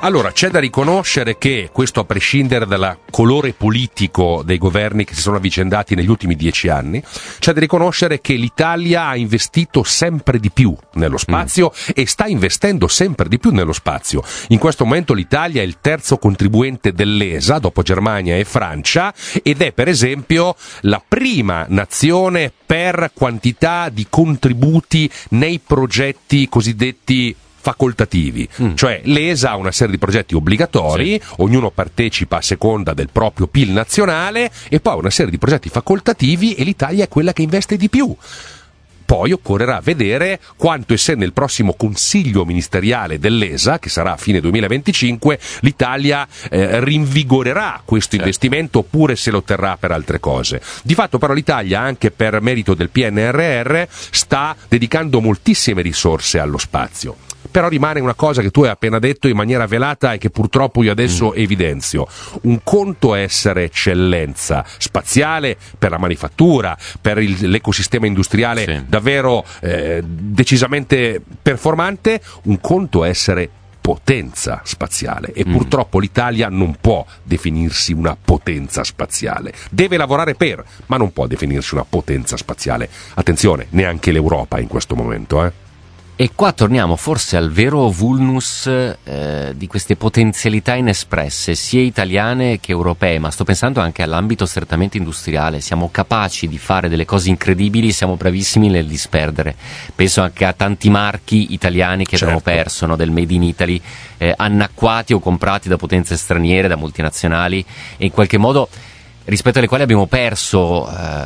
Allora, c'è da riconoscere che, questo a prescindere dal colore politico dei governi che si sono avvicendati negli ultimi 10 anni, c'è da riconoscere che l'Italia ha investito sempre di più nello spazio e sta investendo sempre di più nello spazio. In questo momento l'Italia è il terzo contribuente dell'ESA, dopo Germania e Francia, ed è per esempio la prima nazione per quantità di contributi nei progetti cosiddetti facoltativi, cioè l'ESA ha una serie di progetti obbligatori, ognuno partecipa a seconda del proprio PIL nazionale, e poi una serie di progetti facoltativi, e l'Italia è quella che investe di più. Poi occorrerà vedere quanto, essendo il prossimo consiglio ministeriale dell'ESA, che sarà a fine 2025, l'Italia rinvigorerà questo investimento oppure se lo terrà per altre cose. Di fatto però l'Italia, anche per merito del PNRR, sta dedicando moltissime risorse allo spazio. Però rimane una cosa che tu hai appena detto in maniera velata e che purtroppo io adesso evidenzio. Un conto è essere eccellenza spaziale per la manifattura, per l'ecosistema industriale davvero decisamente performante, un conto è essere potenza spaziale, e purtroppo l'Italia non può definirsi una potenza spaziale. Deve lavorare per, ma non può definirsi una potenza spaziale. Attenzione, neanche l'Europa in questo momento, E qua torniamo forse al vero vulnus di queste potenzialità inespresse, sia italiane che europee, ma sto pensando anche all'ambito strettamente industriale. Siamo capaci di fare delle cose incredibili, siamo bravissimi nel disperdere. Penso anche a tanti marchi italiani che abbiamo perso, no, del Made in Italy, annacquati o comprati da potenze straniere, da multinazionali, e in qualche modo rispetto alle quali abbiamo perso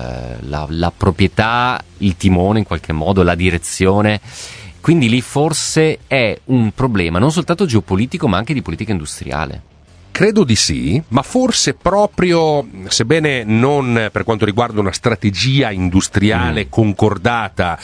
la proprietà, il timone in qualche modo, la direzione. Quindi lì forse è un problema non soltanto geopolitico ma anche di politica industriale. Credo di sì, ma forse proprio, sebbene non per quanto riguarda una strategia industriale concordata,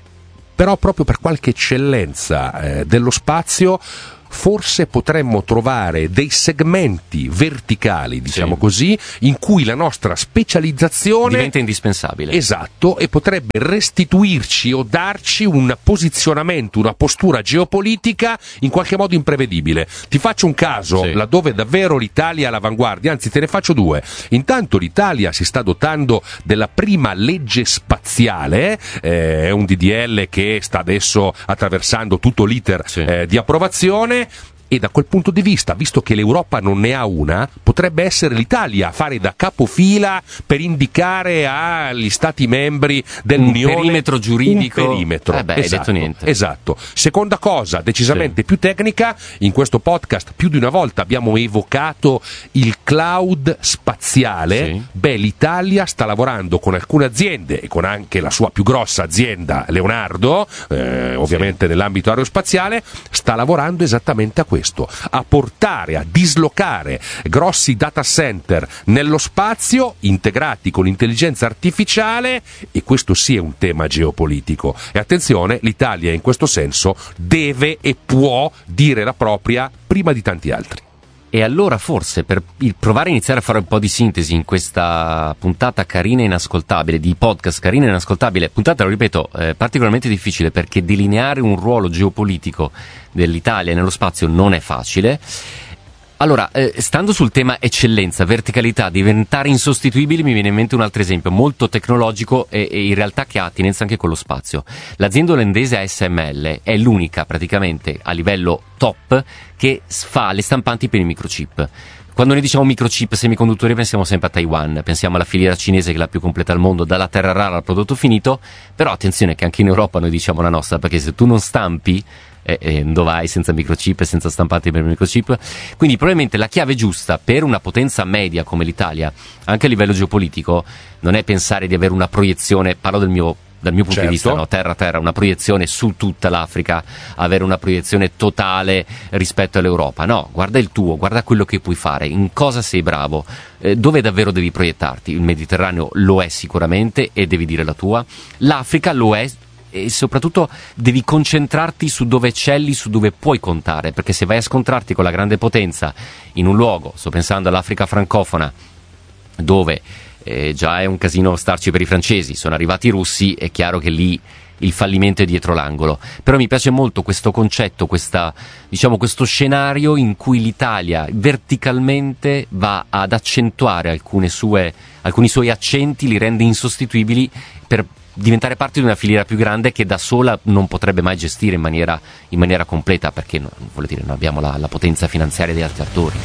però proprio per qualche eccellenza dello spazio, forse potremmo trovare dei segmenti verticali, diciamo così, in cui la nostra specializzazione diventa indispensabile. Esatto, e potrebbe restituirci o darci un posizionamento, una postura geopolitica in qualche modo imprevedibile. Ti faccio un caso laddove davvero l'Italia è all'avanguardia, anzi te ne faccio due. Intanto l'Italia si sta dotando della prima legge spaziale, è un DDL che sta adesso attraversando tutto l'iter di approvazione. E da quel punto di vista, visto che l'Europa non ne ha una, potrebbe essere l'Italia a fare da capofila per indicare agli Stati membri dell'Unione un perimetro giuridico. Un perimetro. Hai detto niente. Esatto. Seconda cosa, decisamente più tecnica, in questo podcast più di una volta abbiamo evocato il cloud spaziale. Beh, l'Italia sta lavorando con alcune aziende e con anche la sua più grossa azienda, Leonardo, ovviamente nell'ambito aerospaziale, sta lavorando esattamente a questo, a portare, a dislocare grossi data center nello spazio integrati con l'intelligenza artificiale, e questo sì è un tema geopolitico. E attenzione, l'Italia in questo senso deve e può dire la propria prima di tanti altri. E allora forse per provare a iniziare a fare un po' di sintesi in questa puntata carina e inascoltabile, di podcast carina e inascoltabile, puntata, lo ripeto, particolarmente difficile perché delineare un ruolo geopolitico dell'Italia nello spazio non è facile. Allora, stando sul tema eccellenza, verticalità, diventare insostituibili, mi viene in mente un altro esempio molto tecnologico e in realtà che ha attinenza anche con lo spazio. L'azienda olandese ASML è l'unica praticamente a livello top che fa le stampanti per i microchip. Quando noi diciamo microchip, semiconduttori, pensiamo sempre a Taiwan, pensiamo alla filiera cinese che è la più completa al mondo, dalla terra rara al prodotto finito, però attenzione che anche in Europa noi diciamo la nostra, perché se tu non stampi dove vai senza microchip e senza stampanti per microchip. Quindi probabilmente la chiave giusta per una potenza media come l'Italia, anche a livello geopolitico, non è pensare di avere una proiezione, parlo dal mio punto di vista, no? Terra, una proiezione su tutta l'Africa, avere una proiezione totale rispetto all'Europa. No, guarda il tuo, guarda quello che puoi fare, in cosa sei bravo, dove davvero devi proiettarti. Il Mediterraneo lo è sicuramente e devi dire la tua, l'Africa lo è, e soprattutto devi concentrarti su dove eccelli, su dove puoi contare, perché se vai a scontrarti con la grande potenza in un luogo, sto pensando all'Africa francofona, dove già è un casino starci per i francesi, sono arrivati i russi, è chiaro che lì il fallimento è dietro l'angolo. Però mi piace molto questo concetto, questo scenario in cui l'Italia verticalmente va ad accentuare alcuni suoi accenti, li rende insostituibili per diventare parte di una filiera più grande che da sola non potrebbe mai gestire in maniera completa, perché non abbiamo la potenza finanziaria di altri attori.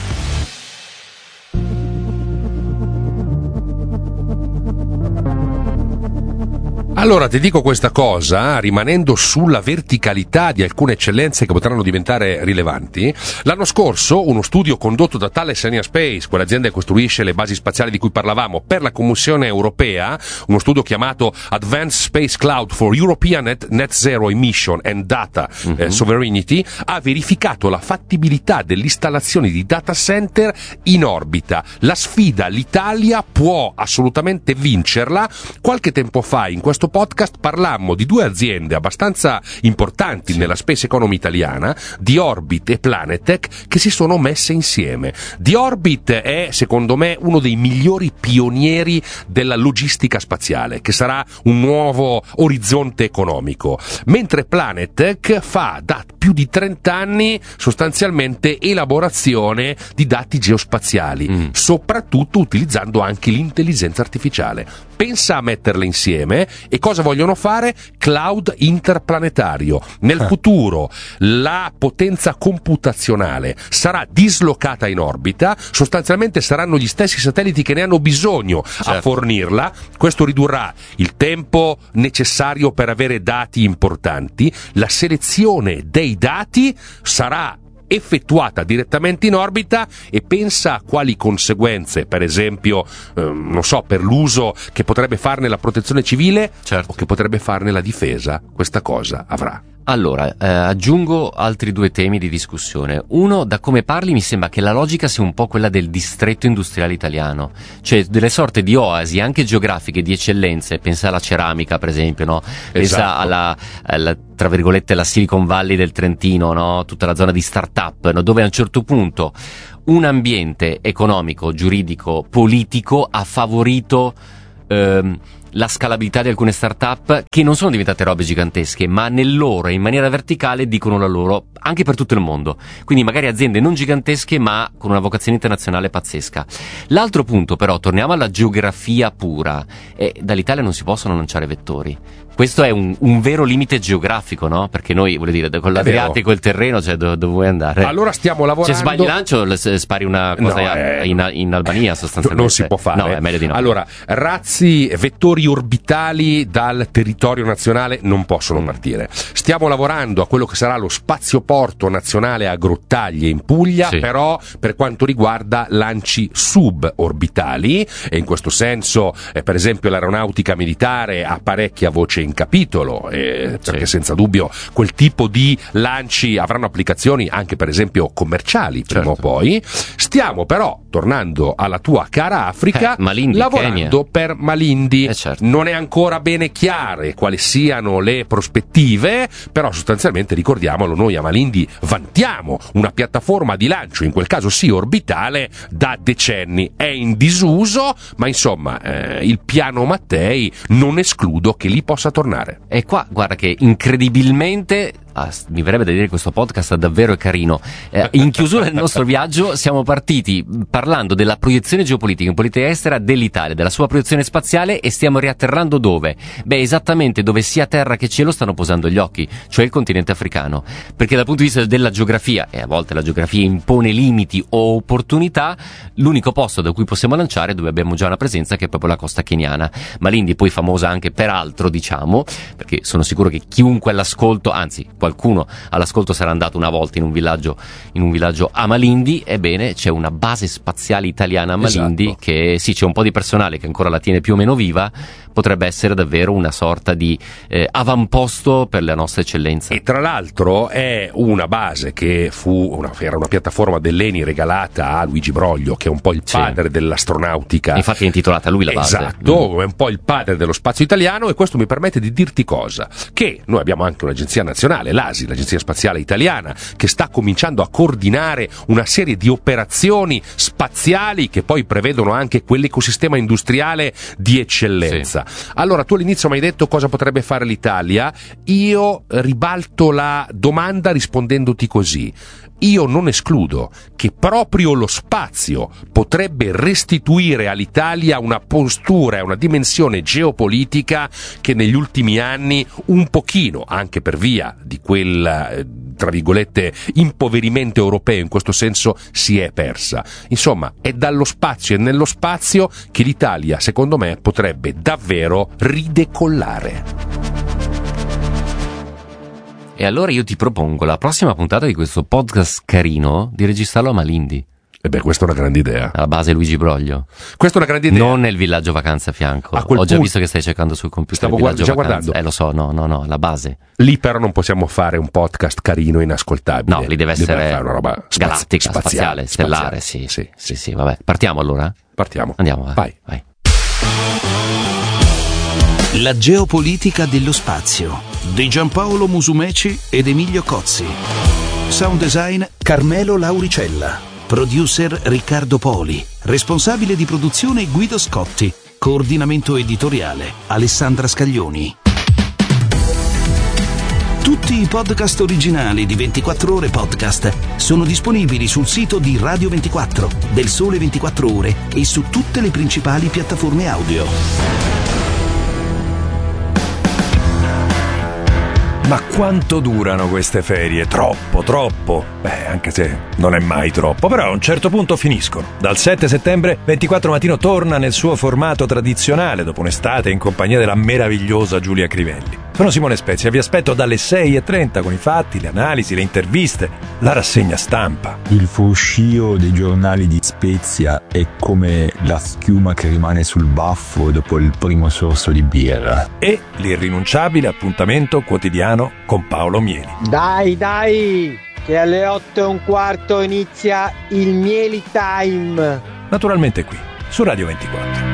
Allora ti dico questa cosa, rimanendo sulla verticalità di alcune eccellenze che potranno diventare rilevanti. L'anno scorso uno studio condotto da Thales Alenia Space, quell'azienda che costruisce le basi spaziali di cui parlavamo, per la Commissione europea, uno studio chiamato Advanced Space Cloud for European Net Zero Emission and Data Sovereignty, ha verificato la fattibilità dell'installazione di data center in orbita. La sfida l'Italia può assolutamente vincerla. Qualche tempo fa in questo podcast parlammo di due aziende abbastanza importanti nella space economy italiana, Deorbit e Planetech, che si sono messe insieme. Deorbit è, secondo me, uno dei migliori pionieri della logistica spaziale, che sarà un nuovo orizzonte economico, mentre Planetech fa da più di 30 anni sostanzialmente elaborazione di dati geospaziali, soprattutto utilizzando anche l'intelligenza artificiale. Pensa a metterle insieme. E cosa vogliono fare? Cloud interplanetario. Nel futuro la potenza computazionale sarà dislocata in orbita, sostanzialmente saranno gli stessi satelliti che ne hanno bisogno a fornirla. Questo ridurrà il tempo necessario per avere dati importanti. La selezione dei dati sarà effettuata direttamente in orbita, e pensa a quali conseguenze, per esempio, per l'uso che potrebbe farne la protezione civile o che potrebbe farne la difesa, questa cosa avrà. Allora, aggiungo altri due temi di discussione. Uno, da come parli mi sembra che la logica sia un po' quella del distretto industriale italiano, cioè delle sorte di oasi anche geografiche di eccellenze. Pensa alla ceramica, per esempio, no? Pensa alla tra virgolette la Silicon Valley del Trentino, no? Tutta la zona di start-up, no? Dove a un certo punto un ambiente economico, giuridico, politico ha favorito la scalabilità di alcune start-up che non sono diventate robe gigantesche, ma nel loro, in maniera verticale, dicono la loro anche per tutto il mondo. Quindi magari aziende non gigantesche ma con una vocazione internazionale pazzesca. L'altro punto però, torniamo alla geografia pura, dall'Italia non si possono lanciare vettori. Questo è un vero limite geografico, no? Perché noi, voglio dire, con l'Adriatico e il terreno, cioè dove vuoi andare? Allora stiamo lavorando. Se sbagli lancio, spari una cosa in Albania sostanzialmente. Non si può fare. No, è meglio di no. Allora, vettori orbitali dal territorio nazionale non possono partire. Stiamo lavorando a quello che sarà lo spazioporto nazionale a Grottaglie in Puglia, però per quanto riguarda lanci suborbitali, e in questo senso, per esempio, l'aeronautica militare ha parecchia voce in capitolo, perché senza dubbio quel tipo di lanci avranno applicazioni anche, per esempio, commerciali prima o poi. Stiamo però, tornando alla tua cara Africa, Malindi, lavorando Kenya. per Malindi. Non è ancora bene chiare quali siano le prospettive, però sostanzialmente, ricordiamolo, noi a Malindi vantiamo una piattaforma di lancio, in quel caso sì orbitale, da decenni. È in disuso, ma insomma il piano Mattei non escludo che lì possa tornare. E qua, guarda che incredibilmente, mi verrebbe da dire che questo podcast davvero è carino. In chiusura del nostro viaggio siamo partiti parlando della proiezione geopolitica in politica estera dell'Italia, della sua proiezione spaziale, e stiamo riatterrando dove? Esattamente dove sia terra che cielo stanno posando gli occhi, cioè il continente africano. Perché dal punto di vista della geografia, e a volte la geografia impone limiti o opportunità, l'unico posto da cui possiamo lanciare, dove abbiamo già una presenza, che è proprio la costa keniana. Malindi poi famosa anche per altro, diciamo, perché sono sicuro che chiunque all'ascolto, anzi qualcuno all'ascolto sarà andato una volta in un villaggio a Malindi. Ebbene, c'è una base spaziale italiana a Malindi, che sì, c'è un po' di personale che ancora la tiene più o meno viva. Potrebbe essere davvero una sorta di avamposto per la nostra eccellenza. E tra l'altro è una base che era una piattaforma dell'ENI regalata a Luigi Broglio, che è un po' il padre dell'astronautica. Infatti è intitolata a lui la base. Esatto, è un po' il padre dello spazio italiano, e questo mi permette di dirti cosa? Che noi abbiamo anche un'agenzia nazionale, l'ASI, l'Agenzia Spaziale Italiana, che sta cominciando a coordinare una serie di operazioni spaziali che poi prevedono anche quell'ecosistema industriale di eccellenza. Allora, tu all'inizio mi hai detto cosa potrebbe fare l'Italia, io ribalto la domanda rispondendoti così. Io non escludo che proprio lo spazio potrebbe restituire all'Italia una postura e una dimensione geopolitica che negli ultimi anni un pochino, anche per via di quel, tra virgolette, impoverimento europeo in questo senso, si è persa. Insomma, è dallo spazio e nello spazio che l'Italia, secondo me, potrebbe davvero ridecollare. E allora io ti propongo la prossima puntata di questo podcast carino di registrarlo a Malindi. E beh, questa è una grande idea. Alla base Luigi Broglio. Questa è una grande idea. Non nel villaggio vacanza a fianco. A quel Ho già punto visto che stai cercando sul computer stavo il villaggio già vacanza. guardando. Lo so, no, la base. Lì però non possiamo fare un podcast carino, inascoltabile. No, lì deve essere fare una roba galattica, spaziale, stellare, sì, vabbè. Partiamo allora? Partiamo. Andiamo, vai. La geopolitica dello spazio di Giampaolo Musumeci ed Emilio Cozzi. Sound design Carmelo Lauricella. Producer Riccardo Poli. Responsabile di produzione Guido Scotti. Coordinamento editoriale Alessandra Scaglioni. Tutti i podcast originali di 24 Ore Podcast sono disponibili sul sito di Radio 24, del Sole 24 Ore e su tutte le principali piattaforme audio. Ma quanto durano queste ferie? Troppo. Beh, anche se non è mai troppo, però a un certo punto finiscono. Dal 7 settembre 24 Mattino torna nel suo formato tradizionale dopo un'estate in compagnia della meravigliosa Giulia Crivelli. Sono Simone Spezia, vi aspetto dalle 6:30 con i fatti, le analisi, le interviste, la rassegna stampa. Il fruscio dei giornali di Spezia è come la schiuma che rimane sul baffo dopo il primo sorso di birra. E l'irrinunciabile appuntamento quotidiano con Paolo Mieli. Dai, che alle 8:15 inizia il Mieli Time. Naturalmente qui, su Radio 24.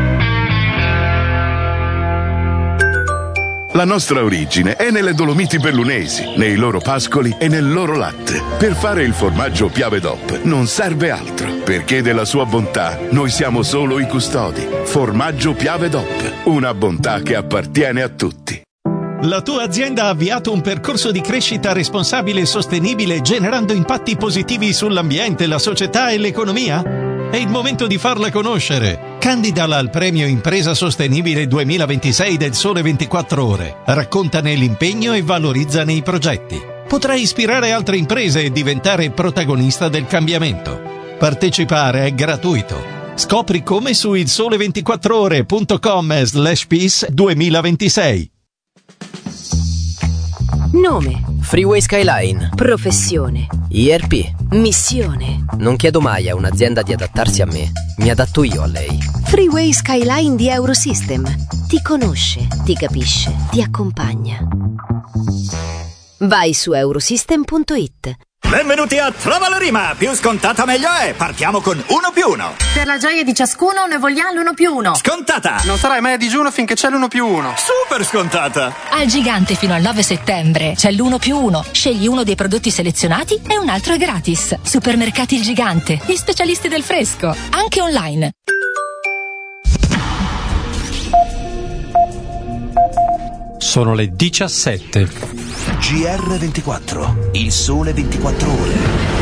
La nostra origine è nelle Dolomiti Bellunesi, nei loro pascoli e nel loro latte. Per fare il formaggio Piave DOP non serve altro, perché della sua bontà noi siamo solo i custodi. Formaggio Piave DOP, una bontà che appartiene a tutti. La tua azienda ha avviato un percorso di crescita responsabile e sostenibile generando impatti positivi sull'ambiente, la società e l'economia? È il momento di farla conoscere. Candidala al premio Impresa Sostenibile 2026 del Sole 24 Ore. Raccontane l'impegno e valorizzane i progetti. Potrai ispirare altre imprese e diventare protagonista del cambiamento. Partecipare è gratuito. Scopri come su ilsole24ore.com/peace 2026. Nome: Freeway Skyline. professione, IRP. missione. Non chiedo mai a un'azienda di adattarsi a me, mi adatto io a lei. Freeway Skyline di Eurosystem. Ti conosce, ti capisce, ti accompagna. Vai su eurosystem.it. Benvenuti a Trova la Rima, più scontata meglio è. Partiamo con 1+1. Per la gioia di ciascuno ne vogliamo l'1+1. Scontata. Non sarai mai a digiuno finché c'è l'1+1. Super scontata. Al Gigante fino al 9 settembre c'è l'1+1. Scegli uno dei prodotti selezionati e un altro è gratis. Supermercati Il Gigante, gli specialisti del fresco, anche online. Sono le 17. GR24, il Sole 24 Ore.